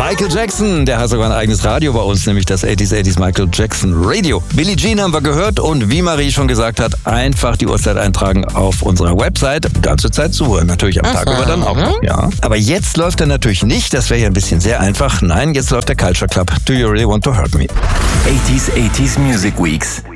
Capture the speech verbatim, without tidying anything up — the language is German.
Michael Jackson, der hat sogar ein eigenes Radio bei uns, nämlich das achtziger achtziger Michael Jackson Radio. Billie Jean haben wir gehört und wie Marie schon gesagt hat, einfach die Uhrzeit eintragen auf unserer Website. Ganze Zeit zuhören, natürlich am Tag über dann auch noch. Ja. Aber jetzt läuft er natürlich nicht, das wäre ja ein bisschen sehr einfach. Nein, jetzt läuft der Culture Club. Do you really want to hurt me? achtziger achtziger Music Weeks.